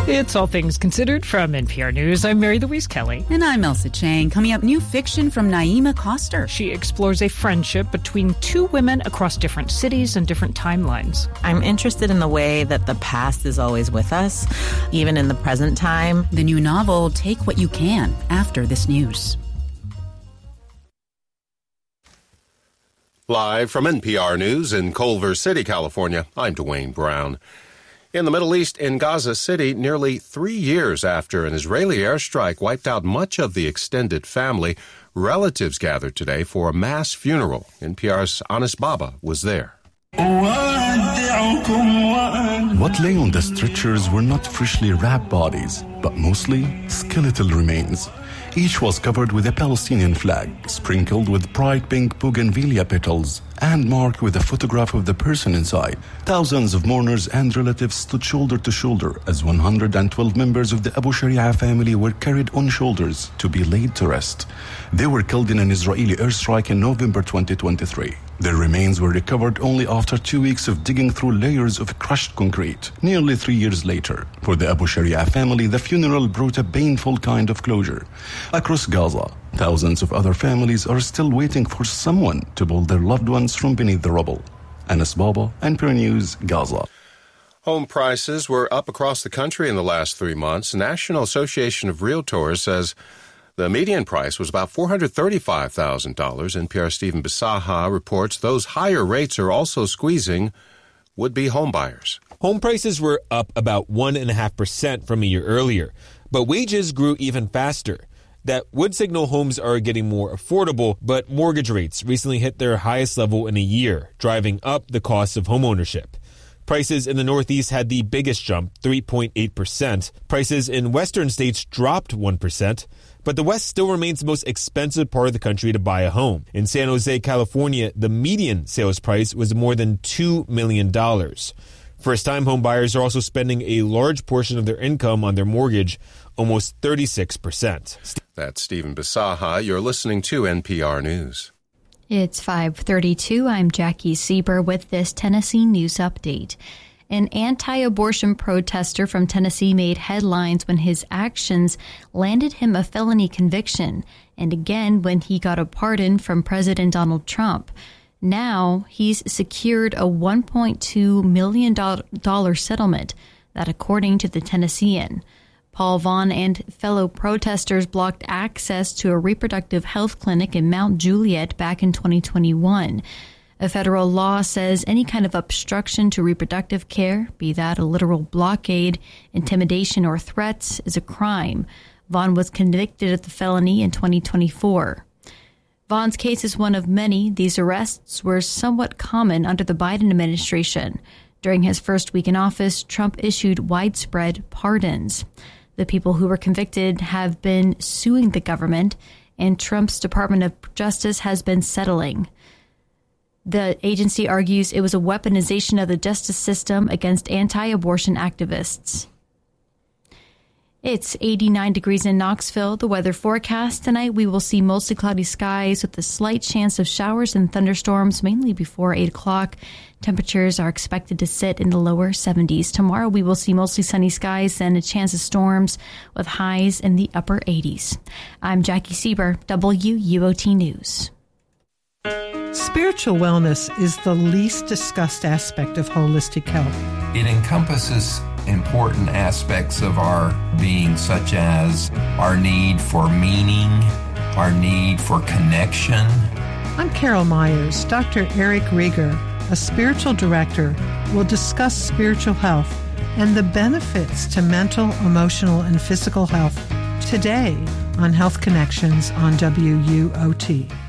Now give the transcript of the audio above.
It's All Things Considered from NPR News. I'm Mary Louise Kelly. And I'm Elsa Chang. Coming up, new fiction from Naima Coster. She explores a friendship between two women across different cities and different timelines. I'm interested in the way that the past is always with us, even in the present time. The new novel, Take What You Can, after this news. Live from NPR News in Culver City, California, I'm Dwayne Brown. In the Middle East, in Gaza City, nearly 3 years after an Israeli airstrike wiped out much of the extended family, relatives gathered today for a mass funeral. NPR's Anas Baba was there. What lay on the stretchers were not freshly wrapped bodies, but mostly skeletal remains. Each was covered with a Palestinian flag, sprinkled with bright pink bougainvillea petals, and marked with a photograph of the person inside. Thousands of mourners and relatives stood shoulder to shoulder as 112 members of the Abu Sharia family were carried on shoulders to be laid to rest. They were killed in an Israeli airstrike in November 2023. Their remains were recovered only after 2 weeks of digging through layers of crushed concrete, nearly 3 years later. For the Abu Sharia family, the funeral brought a painful kind of closure. Across Gaza, thousands of other families are still waiting for someone to pull their loved ones from beneath the rubble. Anas Baba, NPR News, Gaza. Home prices were up across the country in the last 3 months. The National Association of Realtors says the median price was about $435,000. NPR's Stephen Bisaha reports those higher rates are also squeezing would-be home buyers. Home prices were up about 1.5% from a year earlier, but wages grew even faster. That would signal homes are getting more affordable, but mortgage rates recently hit their highest level in a year, driving up the cost of homeownership. Prices in the Northeast had the biggest jump, 3.8%. Prices in western states dropped 1%. But the West still remains the most expensive part of the country to buy a home. In San Jose, California, the median sales price was more than $2 million. First-time home buyers are also spending a large portion of their income on their mortgage, almost 36%. That's Stephen Bisaha. You're listening to NPR News. It's 5:32. I'm Jackie Sieber with this Tennessee News Update. An anti-abortion protester from Tennessee made headlines when his actions landed him a felony conviction, and again when he got a pardon from President Donald Trump. Now he's secured a $1.2 million settlement, that according to the Tennessean. Paul Vaughn and fellow protesters blocked access to a reproductive health clinic in Mount Juliet back in 2021. A federal law says any kind of obstruction to reproductive care, be that a literal blockade, intimidation, or threats, is a crime. Vaughn was convicted of the felony in 2024. Vaughn's case is one of many. These arrests were somewhat common under the Biden administration. During his first week in office, Trump issued widespread pardons. The people who were convicted have been suing the government, and Trump's Department of Justice has been settling. The agency argues it was a weaponization of the justice system against anti-abortion activists. It's 89 degrees in Knoxville. The weather forecast tonight, we will see mostly cloudy skies with a slight chance of showers and thunderstorms, mainly before 8 o'clock. Temperatures are expected to sit in the lower 70s. Tomorrow, we will see mostly sunny skies and a chance of storms with highs in the upper 80s. I'm Jackie Sieber, WUOT News. Spiritual wellness is the least discussed aspect of holistic health. It encompasses important aspects of our being, such as our need for meaning, our need for connection. I'm Carol Myers. Dr. Eric Rieger, a spiritual director, will discuss spiritual health and the benefits to mental, emotional, and physical health today on Health Connections on WUOT.